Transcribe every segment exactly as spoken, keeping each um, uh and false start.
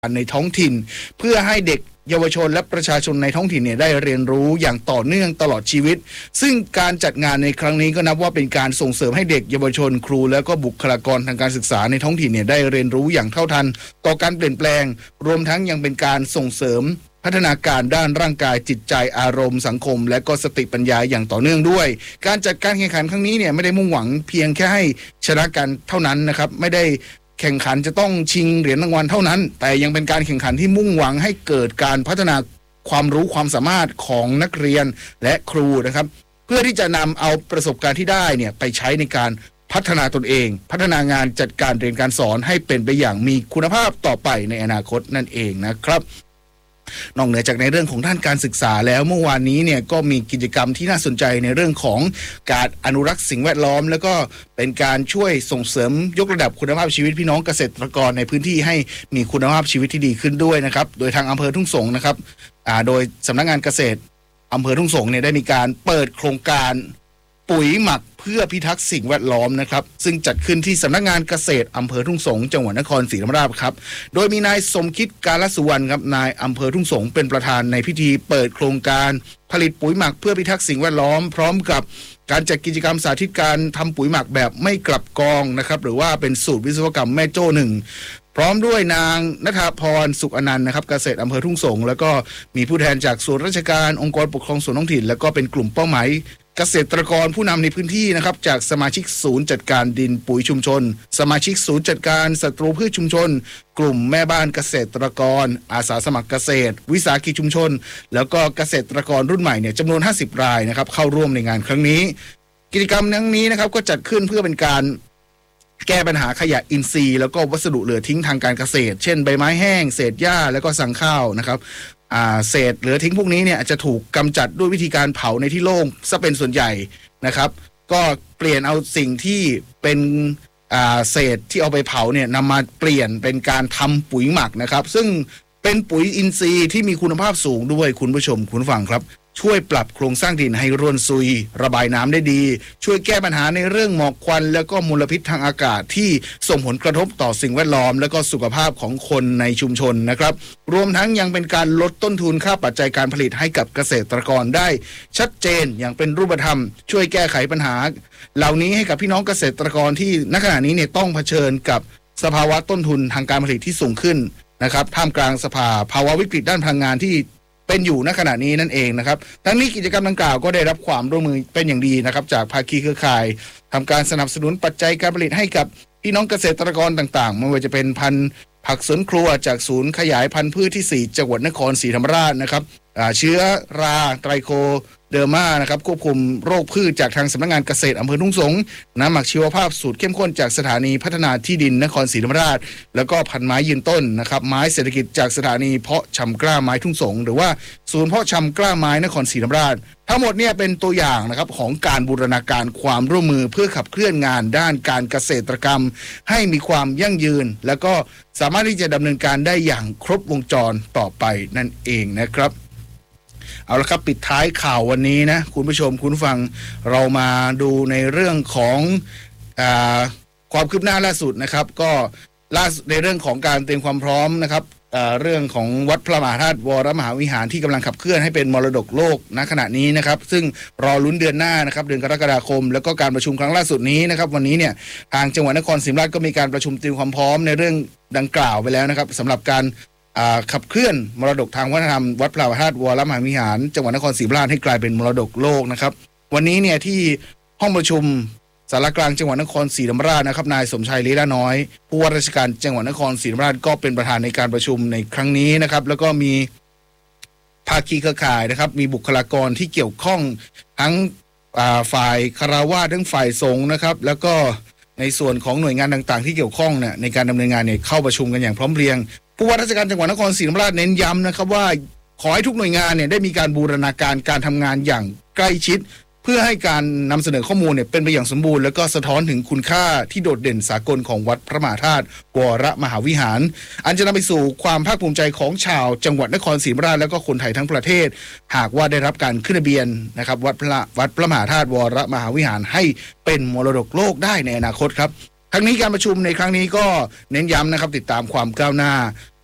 ในท้องถิ่นเพื่อให้เด็กเยาวชนและประชาชนในท้องถิ่นเนี่ยได้เรียนรู้อย่างต่อเนื่องตลอดชีวิตซึ่งการจัดงานในครั้งนี้ก็นับว่าเป็นการส่งเสริมให้เด็กเยาวชนครูและก็บุคลากรทางการศึกษาในท้องถิ่นเนี่ยได้เรียนรู้อย่างเท่าทันต่อการเปลี่ยนแปลงรวมทั้งยังเป็นการส่งเสริมพัฒนาการด้านร่างกายจิตใจอารมณ์สังคมและก็สติปัญญาอย่างต่อเนื่องด้วยการจัดการแข่งขันครั้งนี้เนี่ยไม่ได้มุ่งหวังเพียงแค่ให้ชนะกันเท่านั้นนะครับไม่ได้แข่งขันจะต้องชิงเหรียญรางวัลเท่านั้นแต่ยังเป็นการแข่งขันที่มุ่งหวังให้เกิดการพัฒนาความรู้ความสามารถของนักเรียนและครูนะครับเพื่อที่จะนำเอาประสบการณ์ที่ได้เนี่ยไปใช้ในการพัฒนาตนเองพัฒนางานจัดการเรียนการสอนให้เป็นไปอย่างมีคุณภาพต่อไปในอนาคตนั่นเองนะครับนอกเหนือจากในเรื่องของด้านการศึกษาแล้วเมื่อวานนี้เนี่ยก็มีกิจกรรมที่น่าสนใจในเรื่องของการอนุรักษ์สิ่งแวดล้อมแล้วก็เป็นการช่วยส่งเสริมยกระดับคุณภาพชีวิตพี่น้องเกษตรกรในพื้นที่ให้มีคุณภาพชีวิตที่ดีขึ้นด้วยนะครับโดยทางอำเภอทุ่งสงนะครับอ่าโดยสำนักงานเกษตรอำเภอทุ่งสงเนี่ยได้มีการเปิดโครงการปุ๋ยหมักเพื่อพิทักษ์สิ่งแวดล้อมนะครับซึ่งจัดขึ้นที่สำนักงานเกษตรอำเภอทุ่งสงจังหวัดนครศรีธรรมราชครับโดยมีนายสมคิดกาลสุวรรณครับนายอำเภอทุ่งสงเป็นประธานในพิธีเปิดโครงการผลิตปุ๋ยหมักเพื่อพิทักษ์สิ่งแวดล้อมพร้อมกับการจัดกิจกรรมสาธิตการทำปุ๋ยหมักแบบไม่กลับกองนะครับหรือว่าเป็นสูตรวิศวกรรมแม่โจ้หนึ่งพร้อมด้วยนางณฐาพรสุขอนันต์นะครับเกษตรอำเภอทุ่งสงแล้วก็มีผู้แทนจากส่วนราชการองค์กรปกครองส่วนท้องถิ่นแล้วก็เป็นกลุ่มเป้าหมายเกษตรกรผู้นำในพื้นที่นะครับจากสมาชิกศูนย์จัดการดินปุ๋ยชุมชนสมาชิกศูนย์จัดการศัตรูพืชชุมชนกลุ่มแม่บ้านเกษตรกรอาสาสมัครเกษตรวิสาหกิจชุมชนแล้วก็เกษตรกรรุ่นใหม่เนี่ยจำนวนห้าสิบรายนะครับเข้าร่วมในงานครั้งนี้กิจกรรมครั้งนี้นะครับก็จัดขึ้นเพื่อเป็นการแก้ปัญหาขยะอินทรีย์แล้วก็วัสดุเหลือทิ้งทางการเกษตรเช่นใบไม้แห้งเศษหญ้าแล้วก็สั่งข้าวนะครับอ่าเศษเหลือทิ้งพวกนี้เนี่ยจะถูกกำจัดด้วยวิธีการเผาในที่โล่งซะเป็นส่วนใหญ่นะครับก็เปลี่ยนเอาสิ่งที่เป็นอ่าเศษที่เอาไปเผาเนี่ยนำมาเปลี่ยนเป็นการทำปุ๋ยหมักนะครับซึ่งเป็นปุ๋ยอินทรีย์ที่มีคุณภาพสูงด้วยคุณผู้ชมคุณผู้ฟังครับช่วยปรับโครงสร้างดินให้ร่วนซุยระบายน้ำได้ดีช่วยแก้ปัญหาในเรื่องหมอกควันแล้วก็มลพิษทางอากาศที่ส่งผลกระทบต่อสิ่งแวดล้อมและก็สุขภาพของคนในชุมชนนะครับรวมทั้งยังเป็นการลดต้นทุนค่าปัจจัยการผลิตให้กับเกษตรกรได้ชัดเจนอย่างเป็นรูปธรรมช่วยแก้ไขปัญหาเหล่านี้ให้กับพี่น้องเกษตรกรที่ณขณะนี้เนี่ยต้องเผชิญกับสภาวะต้นทุนทางการผลิตที่สูงขึ้นนะครับท่ามกลางสภาภาวะวิกฤตด้านพลังงานที่เป็นอยู่ณขณะนี้นั่นเองนะครับทั้งนี้กิจกรรมดังกล่าวก็ได้รับความร่วมมือเป็นอย่างดีนะครับจากภาคีเครือข่ายทำการสนับสนุนปัจจัยการผลิตให้กับพี่น้องเกษตรกรต่างๆไม่ว่าจะเป็นพันธุ์ผักสวนครัวจากศูนย์ขยายพันธุ์พืชที่สี่จังหวัดนครศรีธรรมราชนะครับเชื้อราไตรโคเดอร์มานะครับควบคุมโรคพืชจากทางสำนักงานเกษตรอำเภอทุ่งสงน้ำหมักชีวภาพสูตรเข้มข้นจากสถานีพัฒนาที่ดินนครศรีธรรมราชแล้วก็พันไม้ยืนต้นนะครับไม้เศรษฐกิจจากสถานีเพาะชำกล้าไม้ทุ่งสงหรือว่าศูนย์เพาะชำกล้าไม้นครศรีธรรมราชทั้งหมดเนี่ยเป็นตัวอย่างนะครับของการบูรณาการความร่วมมือเพื่อขับเคลื่อนงานด้านการเกษตรกรรมให้มีความยั่งยืนแล้วก็สามารถที่จะดำเนินการได้อย่างครบวงจรต่อไปนั่นเองนะครับเอาละครับปิดท้ายข่าววันนี้นะคุณผู้ชมคุณผู้ฟังเรามาดูในเรื่องของอ่าความคืบหน้าล่าสุดนะครับก็ล่าในเรื่องของการเตรียมความพร้อมนะครับอ่าเรื่องของวัดพระมหาธาตุวรมหาวิหารที่กำลังขับเคลื่อนให้เป็นมรดกโลกณขณะนี้นะครับซึ่งรอลุ้นเดือนหน้านะครับเดือนกรกฎาคมแล้วก็การประชุมครั้งล่าสุดนี้นะครับวันนี้เนี่ยทางจังหวัดนครศรีธรรมราชก็มีการประชุมเตรียมความพร้อมในเรื่องดังกล่าวไปแล้วนะครับสำหรับการขับเคลื่อนมรดกทางวัฒนธรรมวัดพระมหาธาตุวรมหาวิหารจังหวัดนครศรีธรรมราชให้กลายเป็นมรดกโลกนะครับวันนี้เนี่ยที่ห้องประชุมสารกลางจังหวัดนครศรีธรรมราชนะครับนายสมชัยลีลาน้อยผู้ว่าราชการจังหวัดนครศรีธรรมราชก็เป็นประธานในการประชุมในครั้งนี้นะครับแล้วก็มีภาคีเครือข่ายนะครับมีบุคลากรที่เกี่ยวข้องทั้งฝ่ายคฤหัสถ์ทั้งฝ่ายสงฆ์นะครับแล้วก็ในส่วนของหน่วยงานต่างๆที่เกี่ยวข้องเนี่ยในการดำเนินงานเนี่ยเข้าประชุมกันอย่างพร้อมเพรียงผู้ว่าราชการจังหวัดนครศรีธรรมราชเน้นย้ำนะครับว่าขอให้ทุกหน่วยงานเนี่ยได้มีการบูรณาการการทำงานอย่างใกล้ชิดเพื่อให้การนำเสนอข้อมูลเนี่ยเป็นไปอย่างสมบูรณ์แล้วก็สะท้อนถึงคุณค่าที่โดดเด่นสากลของวัดพระมหาธาตุวรมหาวิหารอันจะนำไปสู่ความภาคภูมิใจของชาวจังหวัดนครศรีธรรมราชและก็คนไทยทั้งประเทศหากว่าได้รับการขึ้นทะเบียนนะครับวัดพระวัดพระมหาธาตุวรมหาวิหารให้เป็นมรดกโลกได้ในอนาคตครับทั้งนี้การประชุมในครั้งนี้ก็เน้นย้ำนะครับติดตามความก้าวหน้า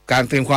การเตรียมความ